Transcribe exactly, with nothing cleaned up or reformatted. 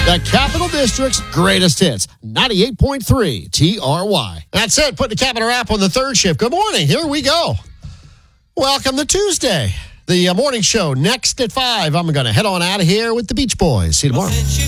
The Capital District's greatest hits, ninety-eight point three T R Y. That's it. Put the Capital app on the third shift. Good morning. Here we go. Welcome to Tuesday. The uh, morning show next at five. I'm going to head on out of here with the Beach Boys. See you tomorrow.